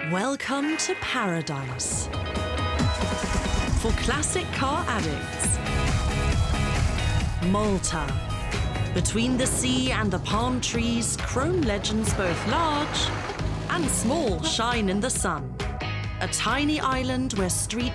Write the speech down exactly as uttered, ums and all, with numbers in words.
Welcome to paradise for classic car addicts. Malta. Between the sea and the palm trees, chrome legends both large and small shine in the sun. A tiny island where street